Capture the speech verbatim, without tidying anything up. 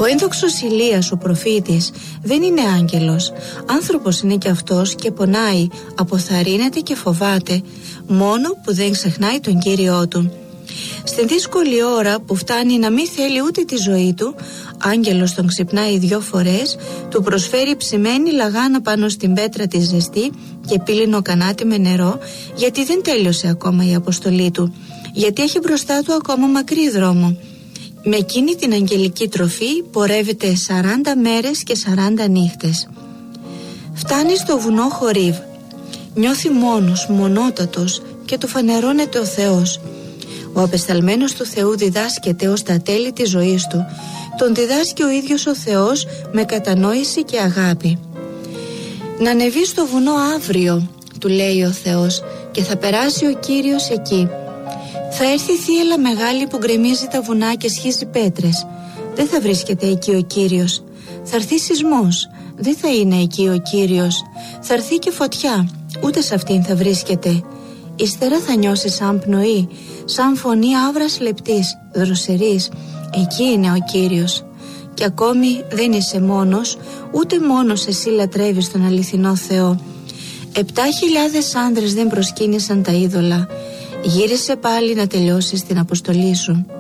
Ο ένδοξος Ηλίας, ο προφήτης, δεν είναι άγγελος. Άνθρωπος είναι κι αυτός και πονάει, αποθαρρύνεται και φοβάται, μόνο που δεν ξεχνάει τον Κύριό του. Στην δύσκολη ώρα που φτάνει να μην θέλει ούτε τη ζωή του, άγγελος τον ξυπνάει δυο φορές, του προσφέρει ψημένη λαγάνα πάνω στην πέτρα τη ζεστή και πύληνο κανάτι με νερό, γιατί δεν τέλειωσε ακόμα η αποστολή του, γιατί έχει μπροστά του ακόμα μακρύ δρόμο. Με εκείνη την αγγελική τροφή πορεύεται σαράντα μέρες και σαράντα νύχτες. Φτάνει στο βουνό Χορίβ. Νιώθει μόνος, μονότατος και του φανερώνεται ο Θεός. Ο απεσταλμένος του Θεού διδάσκεται ως τα τέλη της ζωής του. Τον διδάσκει ο ίδιος ο Θεός με κατανόηση και αγάπη. «Να ανεβεί στο βουνό αύριο», του λέει ο Θεός, «και θα περάσει ο Κύριος εκεί. Θα έρθει θύελλα μεγάλη που γκρεμίζει τα βουνά και σχίζει πέτρες. Δεν θα βρίσκεται εκεί ο Κύριος. Θα έρθει σεισμός. Δεν θα είναι εκεί ο Κύριος. Θα έρθει και φωτιά. Ούτε σε αυτήν θα βρίσκεται. Ύστερα θα νιώσει σαν πνοή, σαν φωνή άβρας λεπτής, δροσερής. Εκεί είναι ο Κύριος. Και ακόμη δεν είσαι μόνος, ούτε μόνος εσύ λατρεύεις τον αληθινό Θεό. Επτά χιλιάδες άνδρες δεν προσκύνησαν τα είδωλα. Γύρισε πάλι να τελειώσεις την αποστολή σου.